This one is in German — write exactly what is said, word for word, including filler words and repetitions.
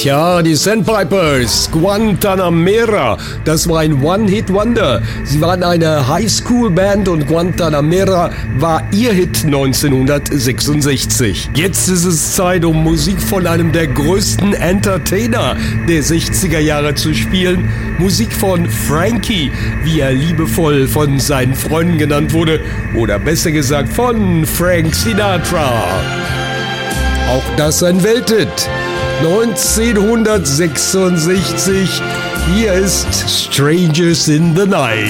Tja, die Sandpipers, Guantanamera, das war ein One-Hit-Wonder. Sie waren eine Highschool-Band und Guantanamera war ihr Hit neunzehnhundertsechsundsechzig. Jetzt ist es Zeit, um Musik von einem der größten Entertainer der sechziger Jahre zu spielen. Musik von Frankie, wie er liebevoll von seinen Freunden genannt wurde, oder besser gesagt von Frank Sinatra. Auch das ein Welthit. neunzehnhundertsechsundsechzig. Hier ist Strangers in the Night.